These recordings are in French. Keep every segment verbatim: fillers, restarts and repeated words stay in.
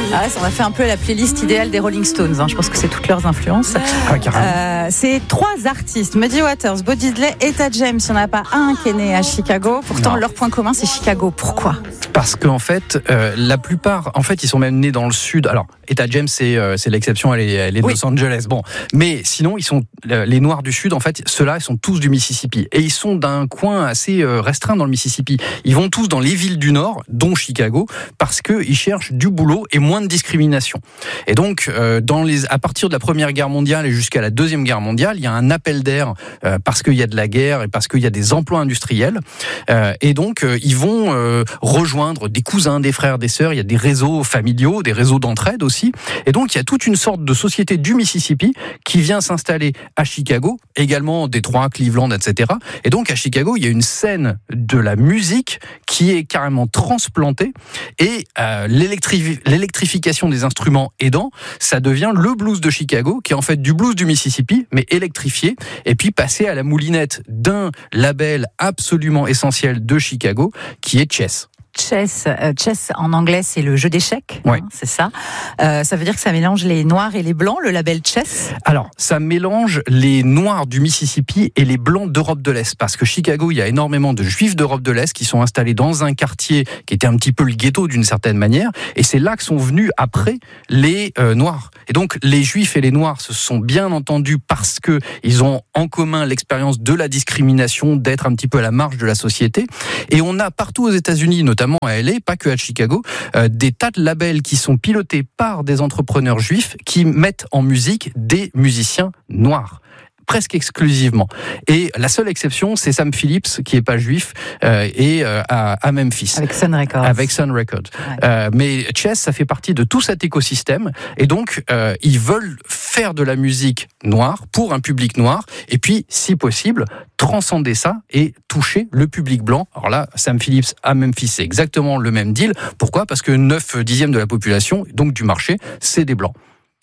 Ah ouais, ça, on a fait un peu la playlist idéale des Rolling Stones. Hein. Je pense que c'est toutes leurs influences. Ah, carrément. Euh, c'est trois artistes, Muddy Waters, Bo Diddley et Etta James. Il n'y en a pas un qui est né à Chicago. Pourtant, Non. leur point commun, c'est Chicago. Pourquoi ? Parce qu'en fait, euh, la plupart, en fait, ils sont même nés dans le sud. Alors, Etta James, c'est, euh, c'est l'exception, elle est, elle est de Oui. Los Angeles. Bon, mais sinon, ils sont euh, les Noirs du sud. En fait, ceux-là, ils sont tous du Mississippi et ils sont d'un coin assez euh, restreint dans le Mississippi. Ils vont tous dans les villes du nord, dont Chicago, parce que ils cherchent du boulot et moins de discrimination. Et donc, euh, dans les, à partir de la Première Guerre mondiale et jusqu'à la Deuxième Guerre mondiale, il y a un appel d'air euh, parce qu'il y a de la guerre et parce qu'il y a des emplois industriels. Euh, et donc, euh, ils vont euh, rejoindre des cousins, des frères, des sœurs. Il y a des réseaux familiaux, des réseaux d'entraide aussi. Et donc, il y a toute une sorte de société du Mississippi qui vient s'installer à Chicago, également Détroit, Cleveland, et cetera. Et donc, à Chicago, il y a une scène de la musique qui est carrément transplantée. Et euh, l'électri- l'électrification des instruments aidant, ça devient le blues de Chicago, qui est en fait du blues du Mississippi, mais électrifié, et puis passé à la moulinette d'un label absolument essentiel de Chicago, qui est Chess. Chess, euh, chess en anglais, c'est le jeu d'échecs, Ouais. hein, c'est ça. Euh, ça veut dire que ça mélange les noirs et les blancs, le label Chess. Alors, ça mélange les Noirs du Mississippi et les Blancs d'Europe de l'Est. Parce que Chicago, il y a énormément de Juifs d'Europe de l'Est qui sont installés dans un quartier qui était un petit peu le ghetto d'une certaine manière. Et c'est là que sont venus après les euh, Noirs. Et donc, les Juifs et les Noirs se sont bien entendus parce que ils ont en commun l'expérience de la discrimination, d'être un petit peu à la marge de la société. Et on a partout aux États-Unis, notamment à L A, pas que à Chicago, euh, des tas de labels qui sont pilotés par des entrepreneurs juifs qui mettent en musique des musiciens noirs. Presque exclusivement. Et la seule exception, c'est Sam Phillips, qui est pas juif, euh, et euh, à, à Memphis. Avec Sun Records. Avec Sun Records. Ouais. Euh, mais Chess, ça fait partie de tout cet écosystème. Et donc, euh, ils veulent faire de la musique noire pour un public noir. Et puis, si possible, transcender ça et toucher le public blanc. Alors là, Sam Phillips à Memphis, c'est exactement le même deal. Pourquoi ? Parce que neuf dixièmes de la population, donc du marché, c'est des blancs.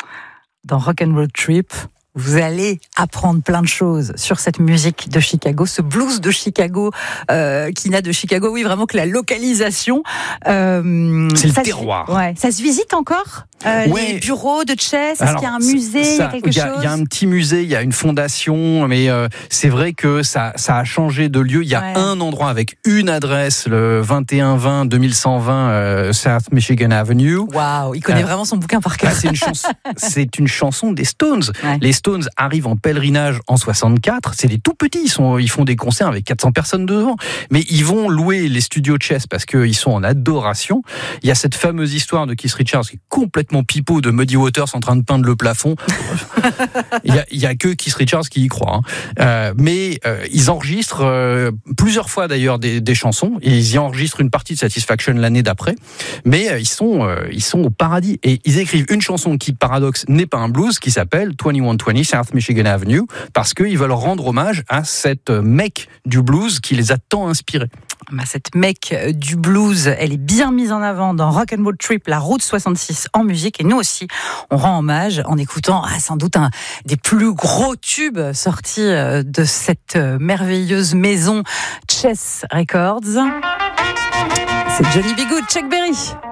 Dans Rock'n'Roll Trip, vous allez apprendre plein de choses sur cette musique de Chicago, ce blues de Chicago, euh, qui n'a de Chicago, oui, vraiment que la localisation. Euh, C'est le ça terroir. Se, ouais, ça se visite encore euh, Ouais. les bureaux de Chess. Est-ce Alors, qu'il y a un musée, ça, il y a quelque il y a, chose il y a un petit musée, il y a une fondation, mais euh, c'est vrai que ça, ça a changé de lieu. Il y a Ouais. un endroit avec une adresse, le vingt et un vingt deux mille cent vingt euh, South Michigan Avenue. Waouh, il connaît Euh, vraiment son bouquin par cœur. Bah, c'est, une chanson, c'est une chanson des Stones. Ouais. Les Stones arrivent en pèlerinage en soixante-quatre. C'est des tout petits. Ils, sont, ils font des concerts avec quatre cents personnes devant. Mais ils vont louer les studios Chess parce qu'ils sont en adoration. Il y a cette fameuse histoire de Keith Richards qui est complètement pipeau de Muddy Waters en train de peindre le plafond. Il y a, il y a que Keith Richards qui y croit. Hein. Euh, mais euh, ils enregistrent euh, plusieurs fois d'ailleurs des, des chansons. Et ils y enregistrent une partie de Satisfaction l'année d'après. Mais euh, ils sont, euh, ils sont au paradis. Et ils écrivent une chanson qui, paradoxe, n'est pas un blues, qui s'appelle vingt-et-un vingt South Michigan Avenue, parce qu'ils veulent rendre hommage à cette mecque du blues qui les a tant inspirés. Bah, cette mecque du blues, elle est bien mise en avant dans Rock'n'Roll Trip, la route soixante-six en musique. Et nous aussi, on rend hommage en écoutant ah, sans doute un des plus gros tubes sortis de cette merveilleuse maison Chess Records. C'est Johnny B. Good, Chuck Berry.